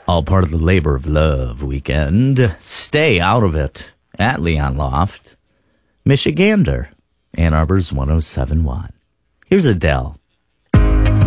All part of the Labor of Love weekend. Stay out of it at Leon Loft. Michigander, Ann Arbor's 107.1. Here's Adele.